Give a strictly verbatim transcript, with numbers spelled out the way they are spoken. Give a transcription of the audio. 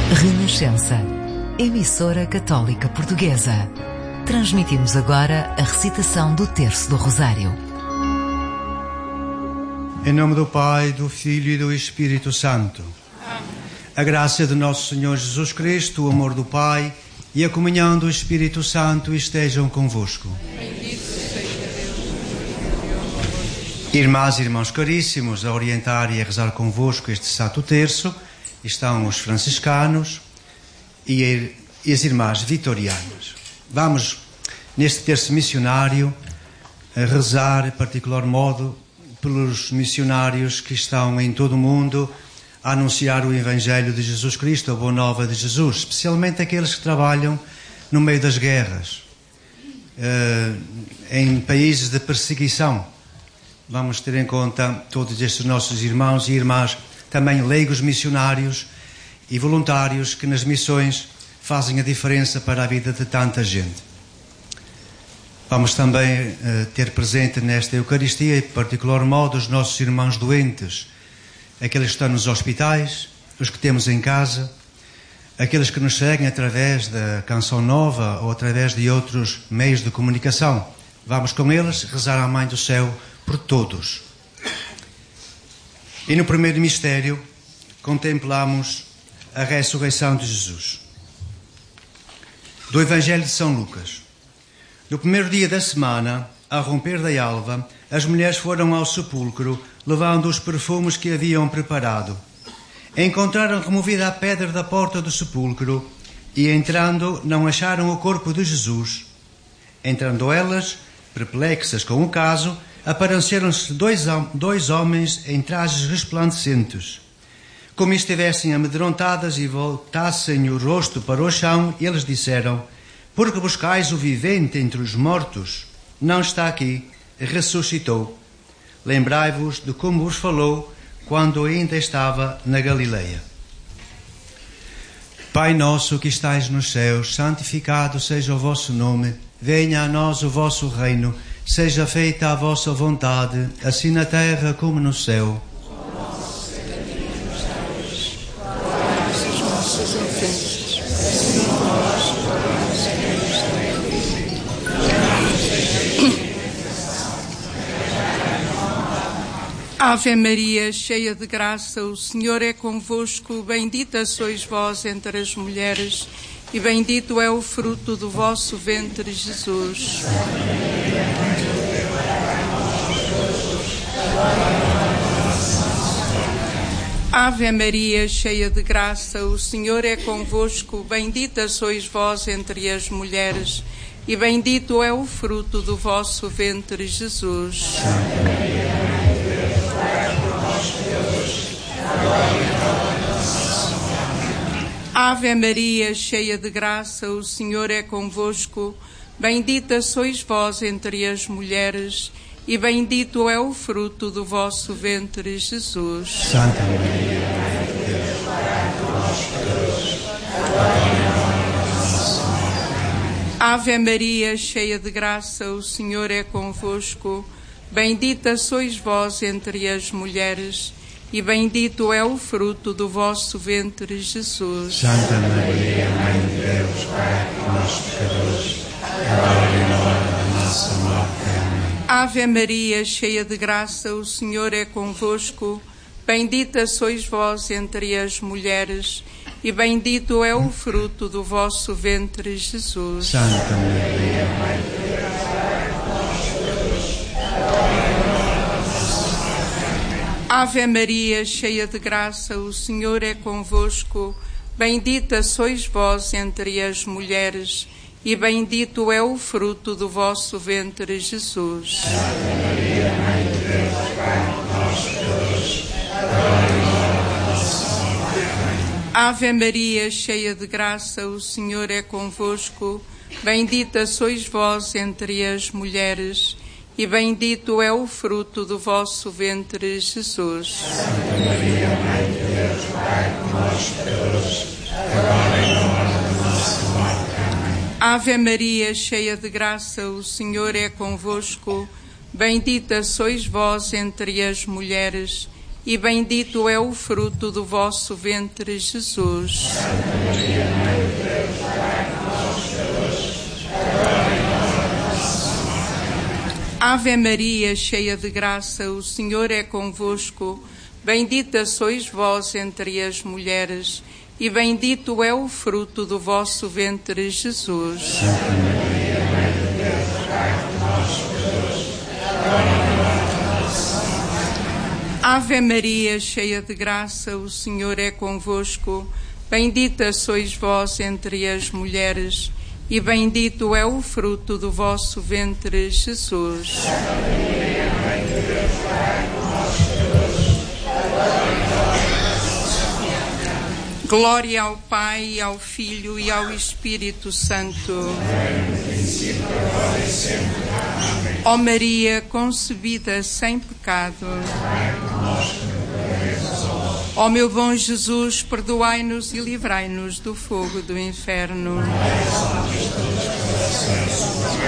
Renascença, emissora católica portuguesa. Transmitimos agora a recitação do Terço do Rosário. Em nome do Pai, do Filho e do Espírito Santo. Amém. A graça de nosso Senhor Jesus Cristo, o amor do Pai e a comunhão do Espírito Santo estejam convosco. Bendito seja Deus. Irmãs e irmãos caríssimos, a orientar e a rezar convosco este Santo Terço estão os franciscanos e as irmãs vitorianas. Vamos, neste terço missionário, a rezar, em particular modo, pelos missionários que estão em todo o mundo a anunciar o Evangelho de Jesus Cristo, a boa nova de Jesus, especialmente aqueles que trabalham no meio das guerras, em países de perseguição. Vamos ter em conta todos estes nossos irmãos e irmãs, também leigos missionários e voluntários que nas missões fazem a diferença para a vida de tanta gente. Vamos também uh, ter presente nesta Eucaristia, em particular modo, os nossos irmãos doentes, aqueles que estão nos hospitais, os que temos em casa, aqueles que nos seguem através da Canção Nova ou através de outros meios de comunicação. Vamos com eles rezar à Mãe do Céu por todos. E no primeiro mistério contemplamos a ressurreição de Jesus. Do Evangelho de São Lucas. No primeiro dia da semana, ao romper da alva, as mulheres foram ao sepulcro, levando os perfumes que haviam preparado. Encontraram removida a pedra da porta do sepulcro e, entrando, não acharam o corpo de Jesus. Entrando elas, perplexas com o caso, apareceram-se dois, dois homens em trajes resplandecentes. Como estivessem amedrontadas e voltassem o rosto para o chão, eles disseram: Por que buscais o vivente entre os mortos? Não está aqui, ressuscitou. Lembrai-vos de como vos falou quando ainda estava na Galileia. Pai nosso que estais nos céus, santificado seja o vosso nome. Venha a nós o vosso reino. Seja feita a vossa vontade, assim na terra como no céu. O nosso cada dia nos dai hoje. Perdoai as nossas ofensas, assim como nós perdoamos a quem nos tem ofendido. Ave Maria, cheia de graça, o Senhor é convosco. Bendita sois vós entre as mulheres, e bendito é o fruto do vosso ventre, Jesus. Ave Maria, cheia de graça, o Senhor é convosco. Bendita sois vós entre as mulheres, e bendito é o fruto do vosso ventre, Jesus. Santa Maria, Mãe de Deus, rogai por nós, pecadores, agora e na hora da nossa morte. Ave Maria, cheia de graça, o Senhor é convosco. Bendita sois vós entre as mulheres, e bendito é o fruto do vosso ventre, Jesus. Santa Maria, Mãe de Deus, rogai por nós, pecadores, agora e na hora da nossa morte. Ave Maria, cheia de graça, o Senhor é convosco. Bendita sois vós entre as mulheres, e bendito é o fruto do vosso ventre, Jesus. Santa Maria, Mãe de Deus, rogai por nós, pecadores, agora e na hora da nossa morte. Amém. Ave Maria, cheia de graça, o Senhor é convosco. Bendita sois vós entre as mulheres, e bendito é o fruto do vosso ventre, Jesus. Santa Maria, Mãe de Deus, rogai por nós, pecadores, agora e na hora da nossa morte. Ave Maria, cheia de graça, o Senhor é convosco. Bendita sois vós entre as mulheres, e bendito é o fruto do vosso ventre, Jesus. Santa Maria, Mãe de Deus, rogai por nós, pecadores, agora e na hora da nossa morte. Amém. Ave Maria, cheia de graça, o Senhor é convosco. Bendita sois vós entre as mulheres, e bendito é o fruto do vosso ventre, Jesus. Santa Maria, Mãe de Deus, rogai por nós, pecadores, agora e na hora da nossa morte. Amém. Ave Maria, cheia de graça, o Senhor é convosco. Bendita sois vós entre as mulheres, e bendito é o fruto do vosso ventre, Jesus. Ave Maria, cheia de graça, o Senhor é convosco. Bendita sois vós entre as mulheres, e bendito é o fruto do vosso ventre, Jesus. Santa Maria, Mãe de Deus, rogai por nós, pecadores, agora e na hora da nossa morte. Ave Maria, cheia de graça, o Senhor é convosco. Bendita sois vós entre as mulheres, e bendito é o fruto do vosso ventre, Jesus. Santa Maria, Mãe de Deus, rogai por nós, pecadores, agora e na hora da nossa morte. Glória ao Pai, ao Filho e ao Espírito Santo. No princípio, agora e sempre. Amém. Ó Maria, concebida sem pecado. Rogai por nós, pecadores. Ó meu bom Jesus, perdoai-nos e livrai-nos do fogo do inferno. Salve todos os corações,